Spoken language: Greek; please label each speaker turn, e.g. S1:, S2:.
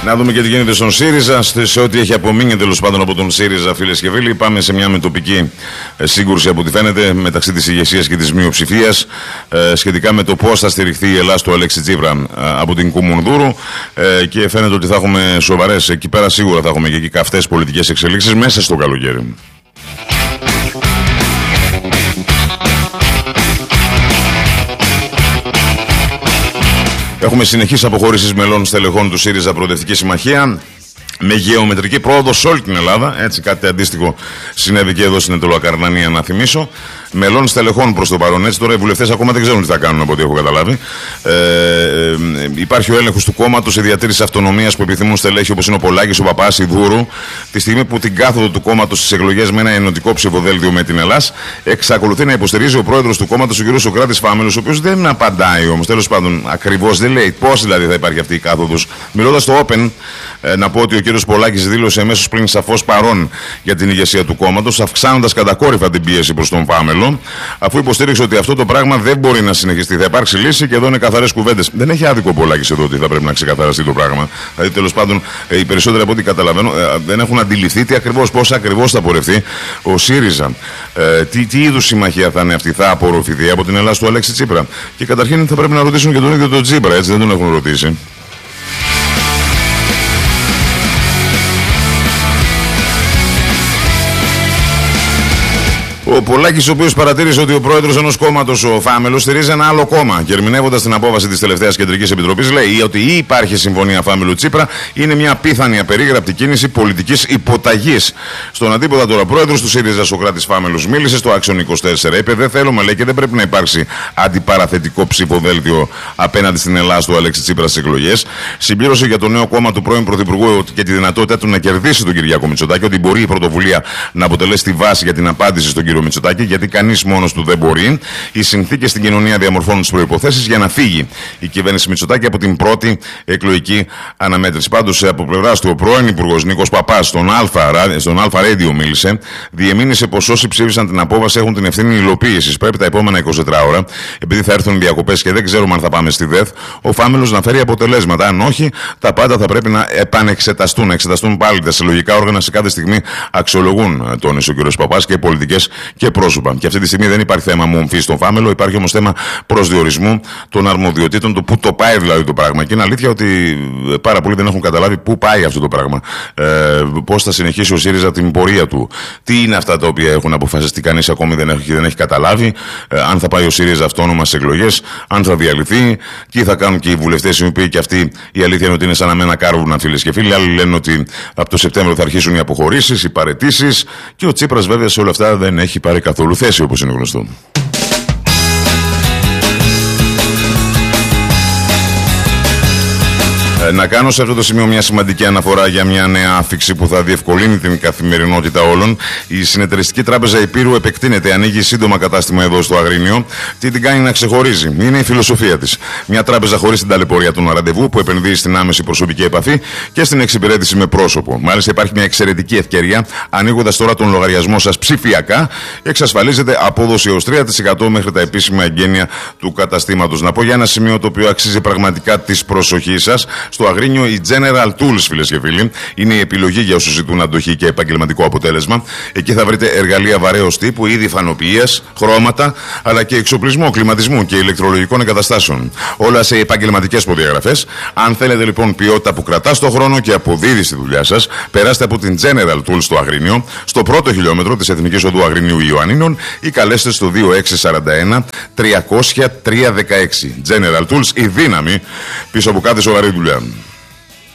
S1: Να δούμε και τι γίνεται στον ΣΥΡΙΖΑ, σε ό,τι έχει απομείνει τέλος πάντων από τον ΣΥΡΙΖΑ, φίλες και φίλοι. Πάμε σε μια μετοπική σύγκρουση από ό,τι φαίνεται μεταξύ της ηγεσίας και της μειοψηφίας σχετικά με το πώς θα στηριχθεί η Ελλάδα του Αλέξη Τσίπρα από την Κουμουνδούρου και φαίνεται ότι θα έχουμε σοβαρές, εκεί πέρα σίγουρα θα έχουμε και εκεί καυτές πολιτικές εξελίξεις μέσα στο καλοκαίρι. Έχουμε συνεχείς αποχώρησεις μελών στελεχών του ΣΥΡΙΖΑ Προοδευτική Συμμαχία με γεωμετρική πρόοδο σε όλη την Ελλάδα. Έτσι, κάτι αντίστοιχο συνέβη και εδώ στην Αιτωλοακαρνανία, να θυμίσω. Μελών στελεχών προς το παρόν. Έτσι, τώρα οι βουλευτές ακόμα δεν ξέρουν τι θα κάνουν, από ό,τι έχω καταλάβει. Υπάρχει ο έλεγχος του κόμματος, η διατήρηση αυτονομίας που επιθυμούν στελέχοι όπως είναι ο Πολάκης, ο Παπάς, η Δούρου. Τη στιγμή που την κάθοδο του κόμματος στις εκλογές με ένα ενωτικό ψηφοδέλτιο με την Ελλάδα εξακολουθεί να υποστηρίζει ο πρόεδρος του κόμματος, ο κ. Σωκράτης Φάμελος, ο οποίος δεν απαντάει όμως, τέλος πάντων, ακριβώς δεν λέει πώς δηλαδή θα υπάρχει αυτή η κάθοδος. Μιλώντας στο Open, να πω ότι ο κ. Πολάκης δήλωσε αμέσως πριν σαφώς παρόν για την ηγεσία του κόμματος, αυξάνοντας κατακόρυφα την πίεση προς τον Φάμελο, αφού υποστήριξε ότι αυτό το πράγμα δεν μπορεί να συνεχιστεί. Θα υπάρξει λύση και εδώ είναι καθαρές κουβέντες. Δεν έχει άδικο ο Πολάκης εδώ ότι θα πρέπει να ξεκαθαραστεί το πράγμα. Δηλαδή, τέλος πάντων, οι περισσότεροι από ό,τι καταλαβαίνω δεν έχουν αντιληφθεί πώς ακριβώς θα πορευτεί ο ΣΥΡΙΖΑ. Τι είδους συμμαχία θα είναι αυτή, θα απορροφηθεί από την Ελλάδα του Αλέξη Τσίπρα. Και καταρχήν θα πρέπει να ρωτήσουν και τον ίδιο τον Τσίπρα, έτσι δεν τον έχουν ρωτήσει. Ο Πολάκης, ο οποίος παρατήρησε ότι ο πρόεδρος ενός κόμματος, ο Φάμελος, στηρίζει ένα άλλο κόμμα και ερμηνεύοντας την απόφαση της τελευταίας Κεντρικής Επιτροπής, λέει ότι ή υπάρχει συμφωνία Φάμελου-Τσίπρα, είναι μια απίθανη απερίγραπτη κίνηση πολιτικής υποταγής. Στον αντίποτα τώρα, πρόεδρος του ΣΥΡΙΖΑ, Σωκράτης Φάμελος, μίλησε στο Action 24. Είπε: δεν θέλουμε, λέει, και δεν πρέπει να υπάρξει αντιπαραθετικό ψηφοδέλτιο απέναντι στην Ελλάδα του Αλέξη Τσίπρα στις εκλογές. Συμπλήρωσε για το νέο κόμμα του πρώην Πρωθυπουργού και τη δυνατότητά του να κερδίσει τον Κυριάκο Μητσοτάκη ότι μπορεί η πρωτοβουλία να αποτελέσει τη βάση για την απάντηση στον κύριο Μητσοτάκη, γιατί κανείς μόνος του δεν μπορεί. Οι συνθήκες στην κοινωνία διαμορφώνουν τις προϋποθέσεις για να φύγει η κυβέρνηση Μητσοτάκη από την πρώτη εκλογική αναμέτρηση. Πάντως, από πλευράς του, ο πρώην Υπουργός Νίκος Παπάς στον Αλφα Radio μίλησε, διεμήνυσε πως όσοι ψήφισαν την απόφαση έχουν την ευθύνη υλοποίησης. Πρέπει τα επόμενα 24 ώρα, επειδή θα έρθουν διακοπές και δεν ξέρουμε αν θα πάμε στη ΔΕΘ, ο Φάμελος να φέρει αποτελέσματα. Αν όχι, τα πάντα θα πρέπει να επανεξεταστούν, να εξεταστούν πάλι. Τα συλλογικά όργανα σε κάθε στιγμή αξιολογούν, τόνισε ο κ. Παπάς, και πολιτικές και πρόσωπα. Και αυτή τη στιγμή δεν υπάρχει θέμα μομφή στον Φάμελο, υπάρχει όμως θέμα προσδιορισμού των αρμοδιοτήτων, του πού το πάει δηλαδή το πράγμα. Και είναι αλήθεια ότι πάρα πολλοί δεν έχουν καταλάβει πού πάει αυτό το πράγμα. Πώς θα συνεχίσει ο ΣΥΡΙΖΑ την πορεία του. Τι είναι αυτά τα οποία έχουν αποφασιστεί, κανείς ακόμη δεν έχει καταλάβει. Αν θα πάει ο ΣΥΡΙΖΑ αυτόνομα στις εκλογές, αν θα διαλυθεί, τι θα κάνουν και οι βουλευτές, οι οποίοι και αυτοί η αλήθεια είναι ότι είναι σαν να μένα κάρβουνα, φίλες και φίλοι. Άλλοι λένε ότι από το Σεπτέμβριο θα αρχίσουν οι αποχωρήσεις, οι παραιτήσεις. Και ο Τσίπρας βέβαια σε όλα αυτά δεν έχει πάρει καθόλου θέση, όπως είναι γνωστό. Να κάνω σε αυτό το σημείο μια σημαντική αναφορά για μια νέα άφιξη που θα διευκολύνει την καθημερινότητα όλων. Η Συνεταιριστική Τράπεζα Υπήρου επεκτείνεται, ανοίγει σύντομα κατάστημα εδώ στο Αγρίνιο. Τι την κάνει να ξεχωρίζει? Είναι η φιλοσοφία της. Μια τράπεζα χωρίς την ταλαιπωρία του ραντεβού, που επενδύει στην άμεση προσωπική επαφή και στην εξυπηρέτηση με πρόσωπο. Μάλιστα, υπάρχει μια εξαιρετική ευκαιρία, ανοίγοντας τώρα τον λογαριασμό σας ψηφιακά, εξασφαλίζεται απόδοση έως 3% μέχρι τα επίσημα εγγένεια του καταστήματος. Να πω για ένα σημείο το οποίο αξίζει πραγματικά της προσοχής σας. Στο Αγρίνιο, η General Tools, φίλες και φίλοι, είναι η επιλογή για όσους ζητούν αντοχή και επαγγελματικό αποτέλεσμα. Εκεί θα βρείτε εργαλεία βαρέως τύπου, είδη φανοποιίας, χρώματα, αλλά και εξοπλισμό, κλιματισμού και ηλεκτρολογικών εγκαταστάσεων. Όλα σε επαγγελματικές προδιαγραφές. Αν θέλετε λοιπόν ποιότητα που κρατά στον χρόνο και αποδίδει στη δουλειά σας, περάστε από την General Tools στο Αγρίνιο, στο πρώτο χιλιόμετρο της Εθνικής Οδού Αγρινίου Ιωαννίνων, ή καλέστε στο 2641 300 316. General Tools, η δύναμη πίσω από κάθε σοβαρή δουλειά.